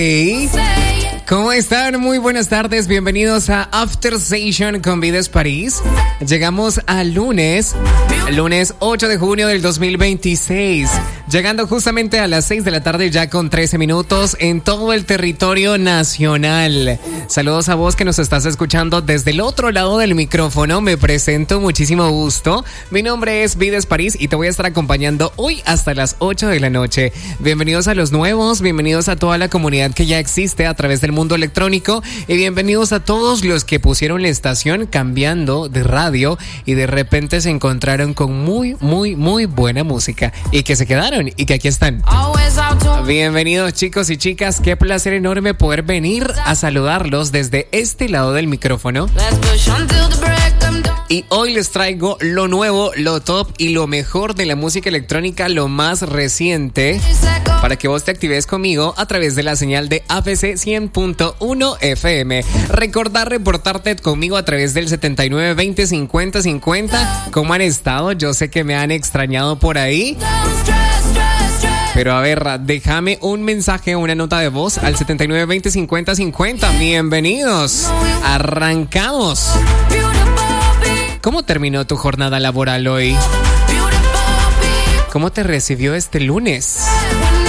Hey, ¿cómo están? Muy buenas tardes, bienvenidos a After Station con Vides París. Llegamos al lunes 8 de junio del 2026, llegando justamente a las 6 de la tarde ya con 13 minutos en todo el territorio nacional. Saludos a vos que nos estás escuchando desde el otro lado del micrófono, me presento, muchísimo gusto. Mi nombre es Vides París y te voy a estar acompañando hoy hasta las 8 de la noche. Bienvenidos a los nuevos, bienvenidos a toda la comunidad que ya existe a través del mundo electrónico y bienvenidos a todos los que pusieron la estación cambiando de radio y de repente se encontraron con muy buena música y que se quedaron y que aquí están. Bienvenidos chicos y chicas, qué placer enorme poder venir a saludarlos desde este lado del micrófono. Y hoy les traigo lo nuevo, lo top y lo mejor de la música electrónica, lo más reciente, para que vos te actives conmigo a través de la señal de AFC 100.1 FM. Recordar reportarte conmigo a través del 7920-5050. ¿Cómo han estado? Yo sé que me han extrañado por ahí. Pero a ver, déjame un mensaje, una nota de voz al 7920-5050. Bienvenidos. Arrancamos. ¿Cómo terminó tu jornada laboral hoy? ¿Cómo te recibió este lunes?